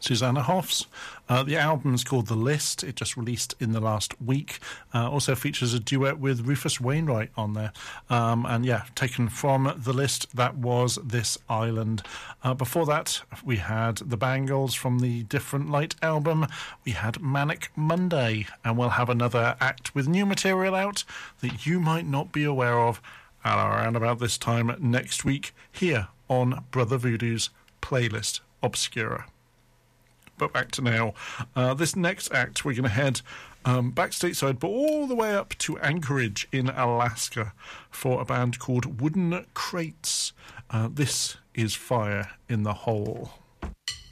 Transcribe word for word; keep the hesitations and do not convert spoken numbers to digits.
Susanna Hoffs. Uh, the album is called The List. It just released in the last week. Uh, also features a duet with Rufus Wainwright on there. Um, and yeah, taken from The List, that was This Island. Uh, before that, we had the Bangles from the Different Light album. We had Manic Monday. And we'll have another act with new material out that you might not be aware of around about this time next week here on Brother Voodoo's Playlist Obscura. But back to now. Uh, this next act, we're going to head um, back stateside, but all the way up to Anchorage in Alaska for a band called Wooden Crates. Uh, this is Fire in the Hole.